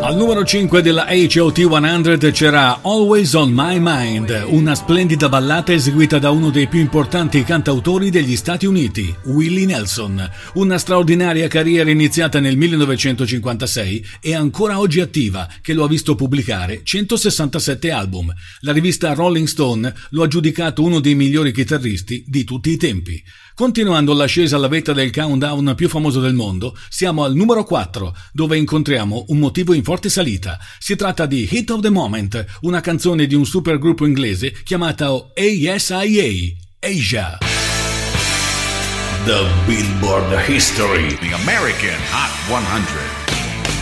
Al numero 5 della HOT 100 c'era Always on My Mind, una splendida ballata eseguita da uno dei più importanti cantautori degli Stati Uniti, Willie Nelson. Una straordinaria carriera iniziata nel 1956 e ancora oggi attiva, che lo ha visto pubblicare 167 album. La rivista Rolling Stone lo ha giudicato uno dei migliori chitarristi di tutti i tempi. Continuando l'ascesa alla vetta del countdown più famoso del mondo, siamo al numero 4, dove incontriamo un motivo in forte salita. Si tratta di Hit of the Moment, una canzone di un supergruppo inglese chiamato ASIA, Asia. The Billboard History, the American Hot 100.